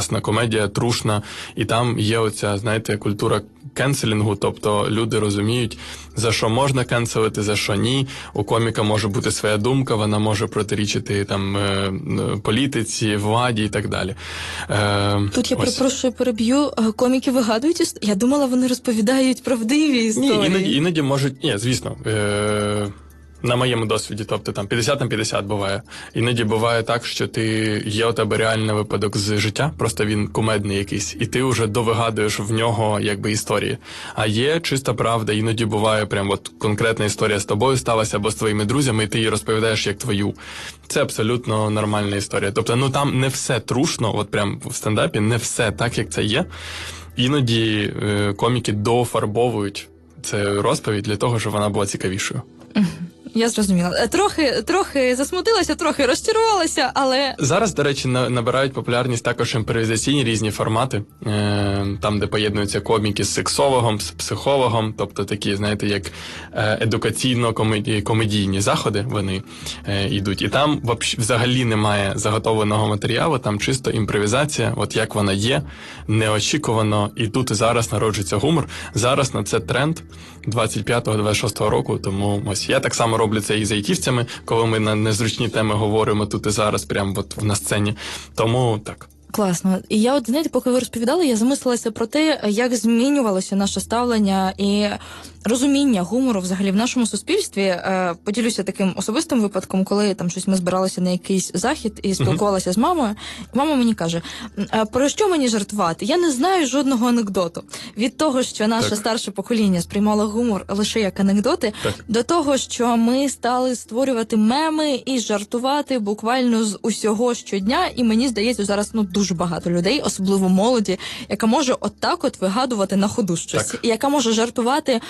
класна комедія, трушна, і там є оця, знаєте, культура кенселінгу, тобто люди розуміють, за що можна кенселити, за що ні. У коміка може бути своя думка, вона може протирічити там політиці, владі і так далі. Тут я переб'ю, коміки вигадують історії? Я думала, вони розповідають правдиві історії. Ні, іноді можуть, звісно, на моєму досвіді, тобто там 50 на 50 буває. Іноді буває так, що є у тебе реальний випадок з життя, просто він кумедний якийсь, і ти вже довигадуєш в нього якби історії. А є чиста правда, іноді буває прям от конкретна історія з тобою сталася або з твоїми друзями, і ти її розповідаєш як твою. Це абсолютно нормальна історія. Тобто, там не все трушно, от прям в стендапі не все так, як це є. Іноді коміки дофарбовують цю розповідь для того, щоб вона була цікавішою. Я зрозуміла. Трохи засмутилася, трохи розчарувалася, але... Зараз, до речі, набирають популярність також імпровізаційні різні формати, там, де поєднуються коміки з сексологом, з психологом, тобто такі, знаєте, як едукаційно-комедійні заходи вони йдуть. І там взагалі немає заготовленого матеріалу, там чисто імпровізація, от як вона є, неочікувано, і тут і зараз народжується гумор. Зараз на це тренд 25-26 року, тому ось я так само роблю це і з айтівцями, коли ми на незручні теми говоримо тут і зараз, прямо от на сцені. Тому так. Класно. І я знаєте, поки ви розповідали, я замислилася про те, як змінювалося наше ставлення і розуміння гумору взагалі в нашому суспільстві. Поділюся таким особистим випадком, коли там щось ми збиралися на якийсь захід і спілкувалася з мамою. Мама мені каже, про що мені жартувати? Я не знаю жодного анекдоту. Від того, що наше старше покоління сприймало гумор лише як анекдоти, до того, що ми стали створювати меми і жартувати буквально з усього щодня. І мені здається, зараз дуже багато людей, особливо молоді, яка може от вигадувати на ходу щось. І яка може жартувати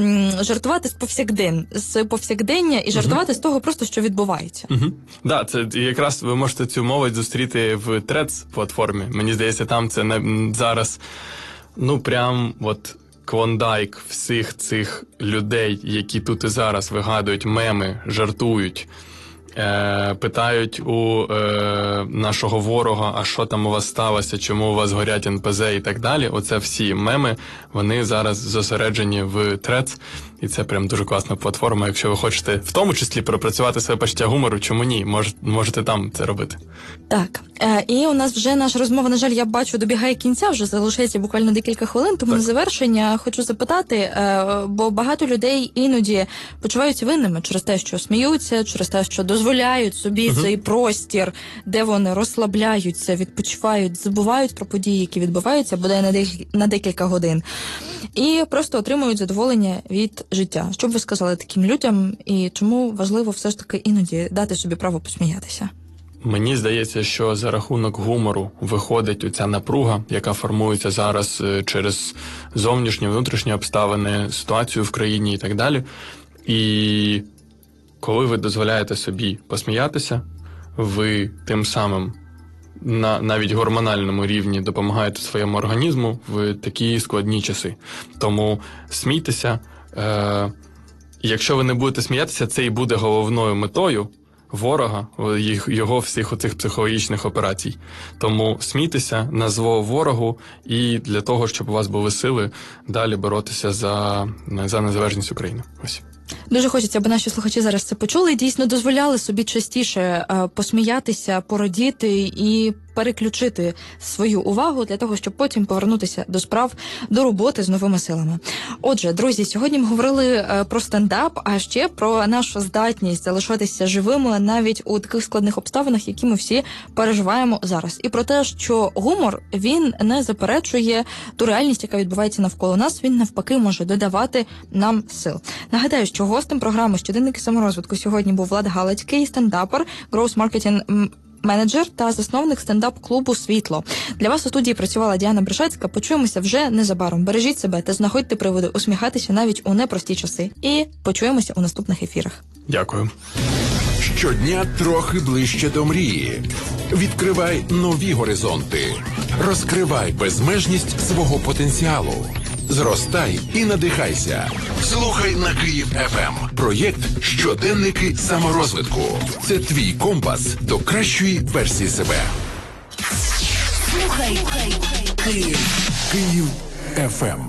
з повсякдення і жартувати з того просто, що відбувається. Да, це якраз ви можете цю молодь зустріти в Threads платформі. Мені здається, там це зараз, прям от клондайк всіх цих людей, які тут і зараз вигадують меми, жартують, питають у нашого ворога, а що там у вас сталося, чому у вас горять НПЗ і так далі. Оце всі меми, вони зараз зосереджені в Threads, і це прям дуже класна платформа. Якщо ви хочете в тому числі пропрацювати своє почуття гумору, чому ні? Можете там це робити. Так. І у нас вже наша розмова, на жаль, я бачу, добігає кінця, вже залишається буквально декілька хвилин, тому на завершення хочу запитати, бо багато людей іноді почуваються винними через те, що сміються, через те, що дозволяють собі цей простір, де вони розслабляються, відпочивають, забувають про події, які відбуваються, бодай на декілька годин, і просто отримують задоволення від життя. Що б ви сказали таким людям, і чому важливо все ж таки іноді дати собі право посміятися? Мені здається, що за рахунок гумору виходить оця напруга, яка формується зараз через зовнішні, внутрішні обставини, ситуацію в країні і так далі. І коли ви дозволяєте собі посміятися, ви тим самим на навіть гормональному рівні допомагаєте своєму організму в такі складні часи. Тому смійтеся. Якщо ви не будете сміятися, це і буде головною метою ворога, його всіх оцих психологічних операцій. Тому смійтеся на зло ворогу і для того, щоб у вас були сили далі боротися за незалежність України. Ось. Дуже хочеться, аби наші слухачі зараз це почули і дійсно дозволяли собі частіше посміятися, порадіти і переключити свою увагу для того, щоб потім повернутися до справ, до роботи з новими силами. Отже, друзі, сьогодні ми говорили про стендап, а ще про нашу здатність залишатися живими навіть у таких складних обставинах, які ми всі переживаємо зараз. І про те, що гумор, він не заперечує ту реальність, яка відбувається навколо нас, він навпаки може додавати нам сил. Нагадаю, що гостем програми «Щоденники саморозвитку» сьогодні був Влад Галицький, стендапер, гроус-маркетинг менеджер та засновник стендап-клубу «Світло». Для вас у студії працювала Діана Бришацька. Почуємося вже незабаром. Бережіть себе та знаходьте приводи усміхатися навіть у непрості часи. І почуємося у наступних ефірах. Дякую. Щодня трохи ближче до мрії. Відкривай нові горизонти. Розкривай безмежність свого потенціалу. Зростай і надихайся. Слухай на Київ ФМ. Проєкт «Щоденники саморозвитку». Це твій компас до кращої версії себе. Слухай Київ ФМ.